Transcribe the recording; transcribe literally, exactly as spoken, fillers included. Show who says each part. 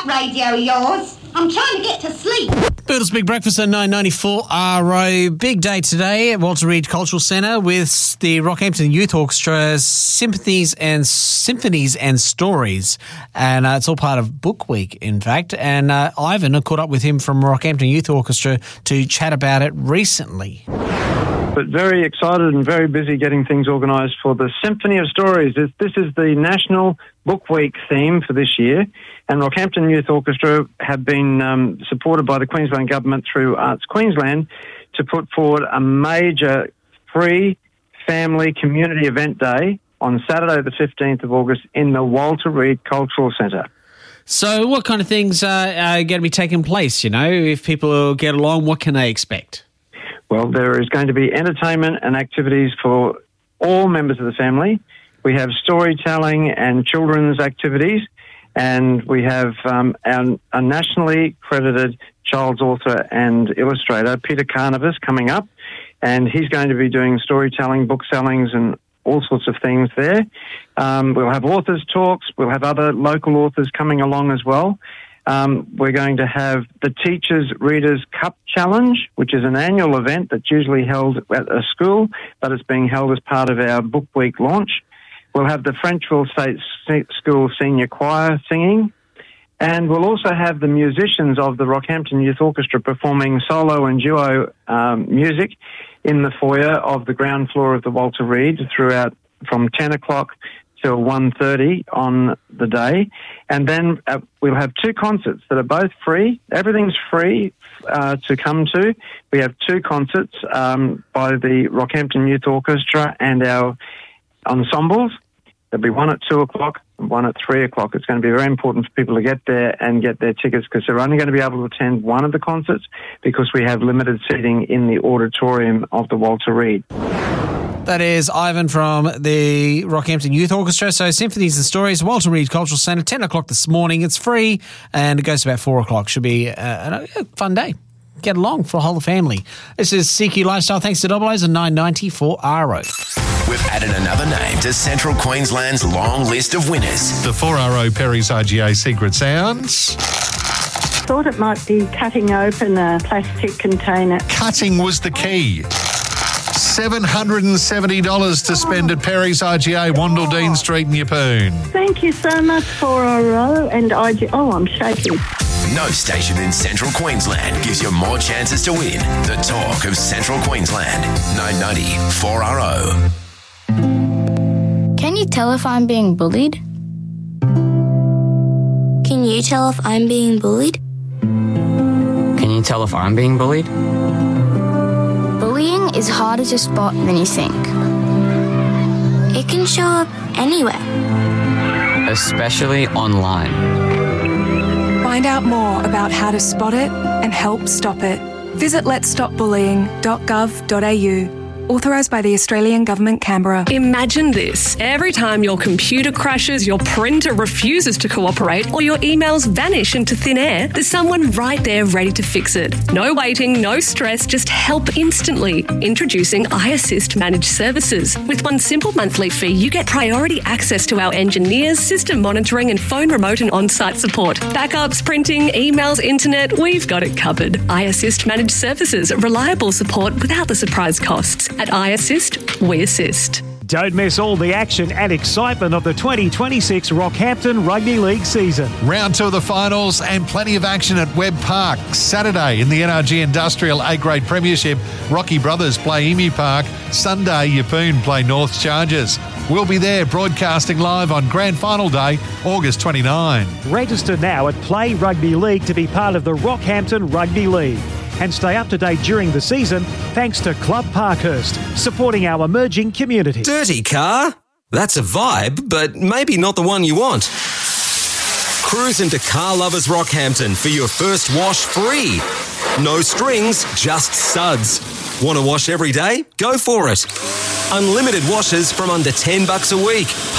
Speaker 1: that radio of yours. I'm trying to get to sleep.
Speaker 2: Beatles Big Breakfast at nine ninety-four R O. Big day today at Walter Reed Cultural Centre with the Rockhampton Youth Orchestra's Sympathies and Symphonies and Stories. And uh, it's all part of Book Week, in fact. And uh, Ivan, I caught up with him from Rockhampton Youth Orchestra to chat about it recently.
Speaker 3: But very excited and very busy getting things organised for the Symphony of Stories. This, this is the National Book Week theme for this year, and Rockhampton Youth Orchestra have been um, supported by the Queensland Government through Arts Queensland to put forward a major free family community event day on Saturday the fifteenth of August in the Walter Reed Cultural Centre.
Speaker 2: So what kind of things uh, are going to be taking place, you know? If people get along, what can they expect?
Speaker 3: Well, there is going to be entertainment and activities for all members of the family. We have storytelling and children's activities, and we have um, our, a nationally credited child's author and illustrator, Peter Carnivus, coming up, and he's going to be doing storytelling, book sellings, and all sorts of things there. Um, we'll have authors' talks. We'll have other local authors coming along as well. Um, we're going to have the Teachers Readers Cup Challenge, which is an annual event that's usually held at a school, but it's being held as part of our Book Week launch. We'll have the Frenchville State School Senior Choir singing, and we'll also have the musicians of the Rockhampton Youth Orchestra performing solo and duo um, music in the foyer of the ground floor of the Walter Reed throughout from ten o'clock till one thirty on the day. And then uh, we'll have two concerts that are both free. Everything's free uh, to come to. We have two concerts um, by the Rockhampton Youth Orchestra and our ensembles. There'll be one at two o'clock and one at three o'clock. It's going to be very important for people to get there and get their tickets because they're only going to be able to attend one of the concerts because we have limited seating in the auditorium of the Walter Reed.
Speaker 2: That is Ivan from the Rockhampton Youth Orchestra. So Symphonies and Stories, Walter Reed Cultural Centre, ten o'clock this morning. It's free and it goes to about four o'clock. Should be a, a fun day. Get along for the whole family. This is C Q Lifestyle. Thanks to Double O's and nine ninety-four R O.
Speaker 4: We've added another name to Central Queensland's long list of winners.
Speaker 5: The four R O Perry's I G A Secret Sounds.
Speaker 6: Thought it might be cutting open a plastic container.
Speaker 5: Cutting was the key. seven hundred seventy dollars to spend at Perry's I G A, Wandle Dean Street in Yeppoon.
Speaker 6: Thank you so much, four R O and I G A. Oh, I'm shaking.
Speaker 4: No station in Central Queensland gives you more chances to win. The talk of Central Queensland. nine ninety four R O.
Speaker 7: Can you tell if I'm being bullied?
Speaker 8: Can you tell if I'm being bullied?
Speaker 9: Can you tell if I'm being bullied?
Speaker 7: Bullying is harder to spot than you think.
Speaker 8: It can show up anywhere.
Speaker 9: Especially online.
Speaker 10: Find out more about how to spot it and help stop it. Visit lets stop bullying dot gov dot a u. Authorised by the Australian Government, Canberra.
Speaker 11: Imagine this. Every time your computer crashes, your printer refuses to cooperate, or your emails vanish into thin air, there's someone right there ready to fix it. No waiting, no stress, just help instantly. Introducing iAssist Managed Services. With one simple monthly fee, you get priority access to our engineers, system monitoring, and phone remote and on-site support. Backups, printing, emails, internet, we've got it covered. iAssist Managed Services. Reliable support without the surprise costs. At iAssist, we assist.
Speaker 12: Don't miss all the action and excitement of the twenty twenty-six Rockhampton Rugby League season.
Speaker 5: Round two of the finals and plenty of action at Webb Park. Saturday in the N R G Industrial A-Grade Premiership, Rocky Brothers play Emu Park. Sunday, Yeppoon play North Chargers. We'll be there broadcasting live on Grand Final Day, August twenty-ninth.
Speaker 12: Register now at Play Rugby League to be part of the Rockhampton Rugby League. And stay up to date during the season thanks to Club Parkhurst, supporting our emerging community.
Speaker 13: Dirty car? That's a vibe, but maybe not the one you want. Cruise into Car Lovers Rockhampton for your first wash free. No strings, just suds. Want to wash every day? Go for it. Unlimited washes from under ten bucks a week.